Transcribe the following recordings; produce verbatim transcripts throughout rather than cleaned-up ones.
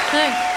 Thanks.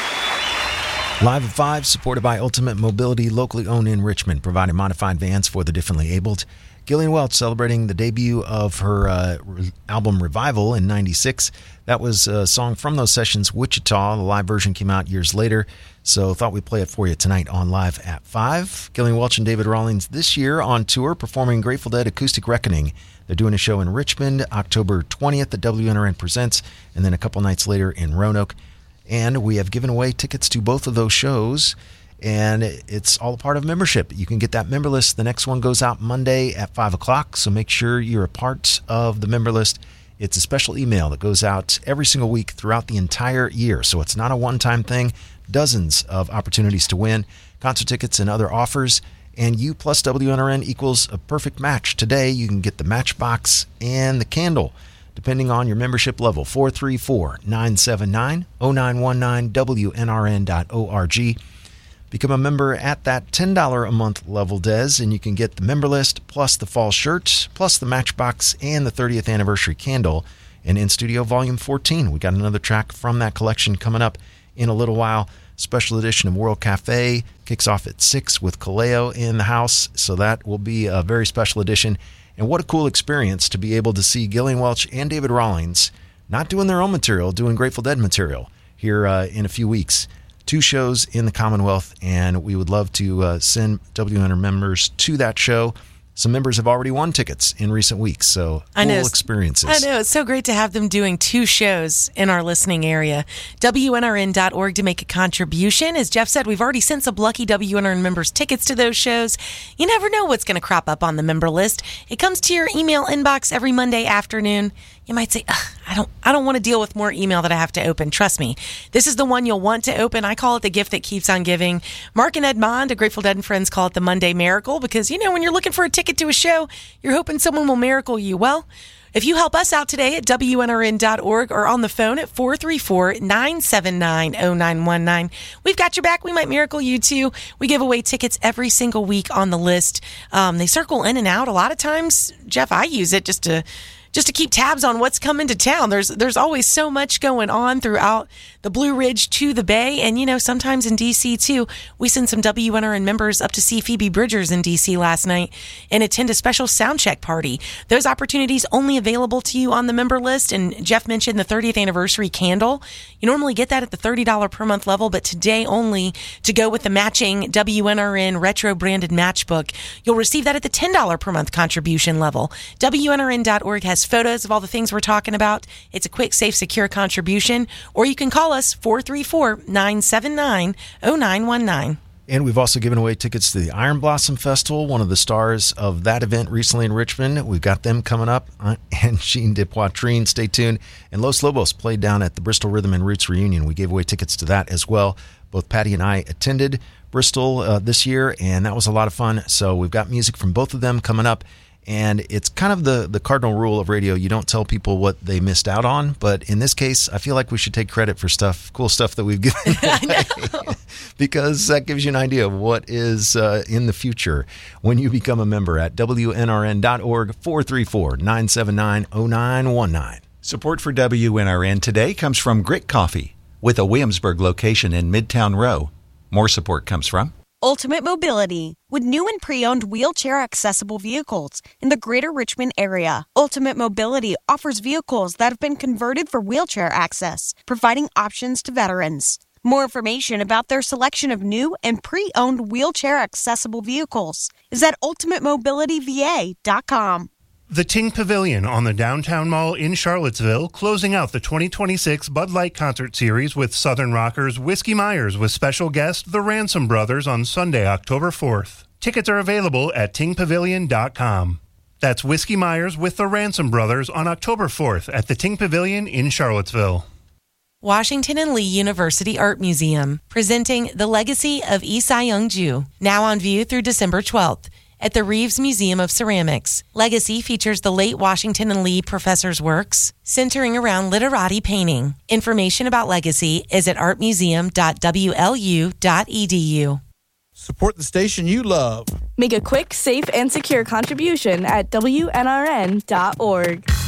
Live at five, supported by Ultimate Mobility, locally owned in Richmond, providing modified vans for the differently abled. Gillian Welch celebrating the debut of her uh, re- album Revival in ninety-six. That was a song from those sessions, Wichita. The live version came out years later, so thought we'd play it for you tonight on Live at five. Gillian Welch and David Rawlings this year on tour performing Grateful Dead Acoustic Reckoning. They're doing a show in Richmond, October twentieth at W N R N Presents, and then a couple nights later in Roanoke. And we have given away tickets to both of those shows, and it's all a part of membership. You can get that member list. The next one goes out Monday at five o'clock, so make sure you're a part of the member list. It's a special email that goes out every single week throughout the entire year, so it's not a one-time thing. Dozens of opportunities to win, concert tickets and other offers, and you plus W N R N equals a perfect match. Today, you can get the Matchbox and the candle, depending on your membership level. Four three four, nine seven nine, zero nine one nine, W N R N dot org. Become a member at that ten dollars a month level, Des, and you can get the member list, plus the fall shirt, plus the Matchbox, and the thirtieth anniversary candle. And In Studio Volume fourteen, we got another track from that collection coming up in a little while. Special edition of World Cafe kicks off at six with Kaleo in the house, so that will be a very special edition. And what a cool experience to be able to see Gillian Welch and David Rawlings not doing their own material, doing Grateful Dead material here uh, in a few weeks. Two shows in the Commonwealth, and we would love to uh, send W N R members to that show. Some members have already won tickets in recent weeks, so I know, cool experiences. I know. It's so great to have them doing two shows in our listening area. W N R N dot org to make a contribution. As Jeff said, we've already sent some lucky W N R N members tickets to those shows. You never know what's going to crop up on the member list. It comes to your email inbox every Monday afternoon. You might say, I don't I don't want to deal with more email that I have to open. Trust me, this is the one you'll want to open. I call it the gift that keeps on giving. Mark and Edmond, a Grateful Dead and Friends, call it the Monday Miracle because, you know, when you're looking for a ticket to a show, you're hoping someone will miracle you. Well, if you help us out today at W N R N dot org or on the phone at four three four, nine seven nine, zero nine one nine, we've got your back. We might miracle you too. We give away tickets every single week on the list. Um, they circle in and out. A lot of times, Jeff, I use it just to just to keep tabs on what's coming to town. There's there's always so much going on throughout the Blue Ridge to the Bay. And, you know, sometimes in D C, too. We sent some W N R N members up to see Phoebe Bridgers in D C last night and attend a special sound check party. Those opportunities only available to you on the member list. And Jeff mentioned the thirtieth anniversary candle. You normally get that at the thirty dollars per month level, but today only to go with the matching W N R N retro branded matchbook. You'll receive that at the ten dollars per month contribution level. W N R N dot org has photos of all the things we're talking about. It's a quick, safe, secure contribution. Or you can call us four three four, nine seven nine, zero nine one nine. And we've also given away tickets to the Iron Blossom Festival, one of the stars of that event recently in Richmond. We've got them coming up, uh, and Jean de Poitrine, stay tuned. And Los Lobos played down at the Bristol Rhythm and Roots Reunion. We gave away tickets to that as well. Both Patty and I attended Bristol uh, this year, and that was a lot of fun. So we've got music from both of them coming up. And it's kind of the, the cardinal rule of radio. You don't tell people what they missed out on. But in this case, I feel like we should take credit for stuff, cool stuff that we've given away. Because that gives you an idea of what is uh, in the future when you become a member at W N R N dot org, four three four, nine seven nine, zero nine one nine. Support for W N R N today comes from Grit Coffee, with a Williamsburg location in Midtown Row. More support comes from Ultimate Mobility, with new and pre-owned wheelchair-accessible vehicles in the greater Richmond area. Ultimate Mobility offers vehicles that have been converted for wheelchair access, providing options to veterans. More information about their selection of new and pre-owned wheelchair-accessible vehicles is at ultimate mobility v a dot com. The Ting Pavilion on the Downtown Mall in Charlottesville, closing out the twenty twenty-six Bud Light Concert Series with Southern rockers Whiskey Myers with special guest The Ransom Brothers on Sunday, October fourth. Tickets are available at ting pavilion dot com. That's Whiskey Myers with The Ransom Brothers on October fourth at the Ting Pavilion in Charlottesville. Washington and Lee University Art Museum, presenting The Legacy of Isai Young-ju, now on view through December twelfth. At the Reeves Museum of Ceramics. Legacy features the late Washington and Lee professor's works, centering around literati painting. Information about Legacy is at art museum dot w l u dot e d u. Support the station you love. Make a quick, safe, and secure contribution at W N R N dot org.